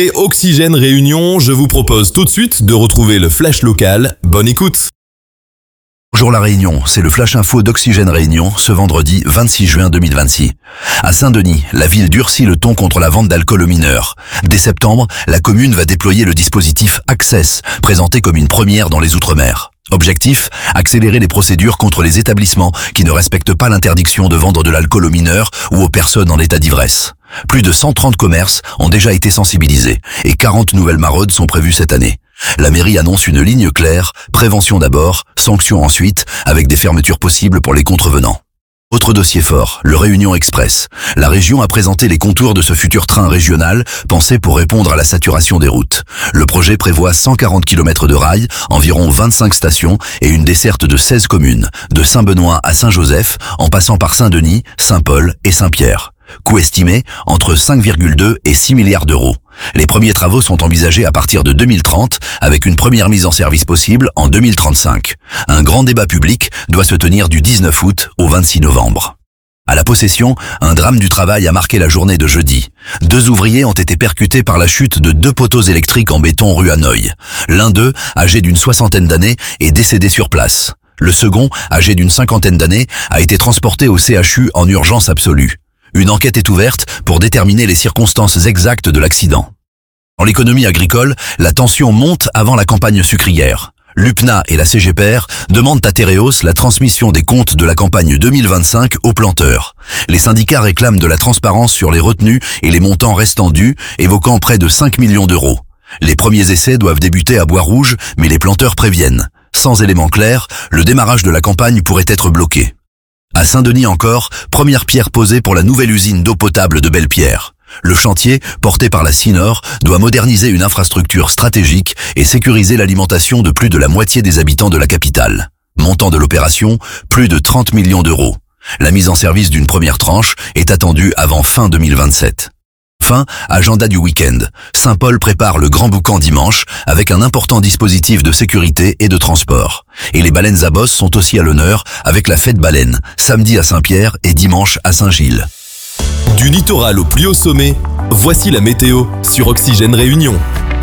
Et Oxygène Réunion, je vous propose tout de suite de retrouver le flash local. Bonne écoute. Bonjour la Réunion, c'est le flash info d'Oxygène Réunion ce vendredi 26 juin 2026. À Saint-Denis, la ville durcit le ton contre la vente d'alcool aux mineurs. Dès septembre, la commune va déployer le dispositif Access, présenté comme une première dans les Outre-mer. Objectif, accélérer les procédures contre les établissements qui ne respectent pas l'interdiction de vendre de l'alcool aux mineurs ou aux personnes en état d'ivresse. Plus de 130 commerces ont déjà été sensibilisés et 40 nouvelles maraudes sont prévues cette année. La mairie annonce une ligne claire, prévention d'abord, sanctions ensuite, avec des fermetures possibles pour les contrevenants. Autre dossier fort, le Réunion Express. La région a présenté les contours de ce futur train régional, pensé pour répondre à la saturation des routes. Le projet prévoit 140 km de rails, environ 25 stations et une desserte de 16 communes, de Saint-Benoît à Saint-Joseph, en passant par Saint-Denis, Saint-Paul et Saint-Pierre. Coût estimé entre 5,2 et 6 milliards d'euros. Les premiers travaux sont envisagés à partir de 2030, avec une première mise en service possible en 2035. Un grand débat public doit se tenir du 19 août au 26 novembre. À la Possession, un drame du travail a marqué la journée de jeudi. 2 ouvriers ont été percutés par la chute de 2 poteaux électriques en béton rue Hanoï. L'un d'eux, âgé d'une 60aine d'années, est décédé sur place. Le second, âgé d'une 50aine d'années, a été transporté au CHU en urgence absolue. Une enquête est ouverte pour déterminer les circonstances exactes de l'accident. Dans l'économie agricole, la tension monte avant la campagne sucrière. L'UPNA et la CGPR demandent à Tereos la transmission des comptes de la campagne 2025 aux planteurs. Les syndicats réclament de la transparence sur les retenues et les montants restants dus, évoquant près de 5 millions d'euros. Les premiers essais doivent débuter à Bois-Rouge, mais les planteurs préviennent. Sans éléments clairs, le démarrage de la campagne pourrait être bloqué. À Saint-Denis encore, première pierre posée pour la nouvelle usine d'eau potable de Belle-Pierre. Le chantier, porté par la Cinor, doit moderniser une infrastructure stratégique et sécuriser l'alimentation de plus de la moitié des habitants de la capitale. Montant de l'opération, plus de 30 millions d'euros. La mise en service d'une première tranche est attendue avant fin 2027. Fin, agenda du week-end. Saint-Paul prépare le grand boucan dimanche avec un important dispositif de sécurité et de transport. Et les baleines à bosse sont aussi à l'honneur avec la fête baleine, samedi à Saint-Pierre et dimanche à Saint-Gilles. Du littoral au plus haut sommet, voici la météo sur Oxygène Réunion.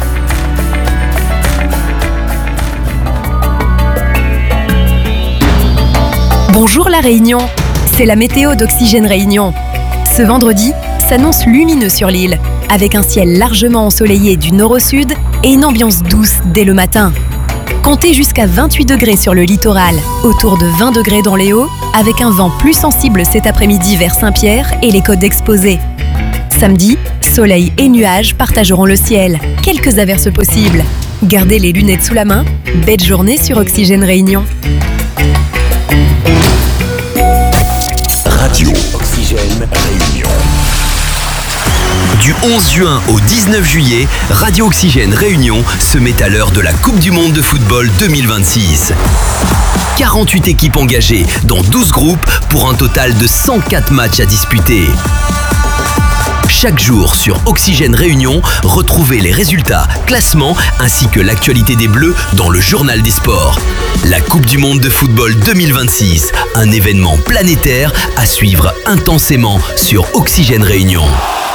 Bonjour la Réunion, c'est la météo d'Oxygène Réunion. Ce vendredi s'annonce lumineux sur l'île, avec un ciel largement ensoleillé du nord au sud et une ambiance douce dès le matin. Comptez jusqu'à 28 degrés sur le littoral, autour de 20 degrés dans les hauts, avec un vent plus sensible cet après-midi vers Saint-Pierre et les côtes exposées. Samedi, soleil et nuages partageront le ciel, quelques averses possibles. Gardez les lunettes sous la main, belle journée sur Oxygène Réunion. Radio Oxygène Réunion. Du 11 juin au 19 juillet, Radio Oxygène Réunion se met à l'heure de la Coupe du Monde de football 2026. 48 équipes engagées, dont 12 groupes, pour un total de 104 matchs à disputer. Chaque jour sur Oxygène Réunion, retrouvez les résultats, classements ainsi que l'actualité des Bleus dans le journal des sports. La Coupe du Monde de football 2026, un événement planétaire à suivre intensément sur Oxygène Réunion.